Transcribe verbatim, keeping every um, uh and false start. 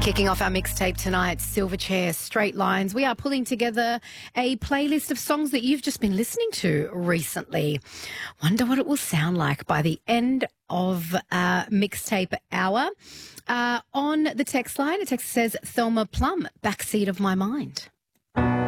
Kicking off our mixtape tonight, Silverchair, Straight Lines. We are pulling together a playlist of songs that you've just been listening to recently. Wonder what it will sound like by the end of uh, mixtape hour. Uh, on the text line, a text says, Thelma Plum, Backseat of My Mind.